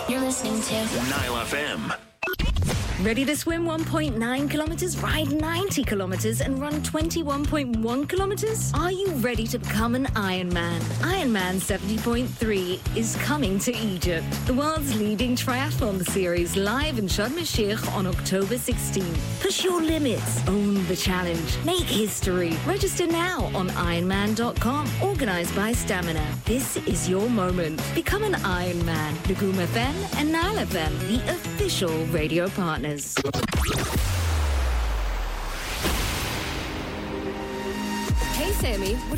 You're listening to Nile FM. Ready to swim 1.9 kilometers, ride 90 kilometers, and run 21.1 kilometers? Are you ready to become an Ironman? Ironman 70.3 is coming to Egypt. The world's leading triathlon series, live in Sharm el-Sheikh on October 16. Push your limits, own the challenge, make history. Register now on Ironman.com. Organised by Stamina. This is your moment. Become an Ironman. Nagoom FM and Nile FM, the official radio partners. Hey, Sammy. What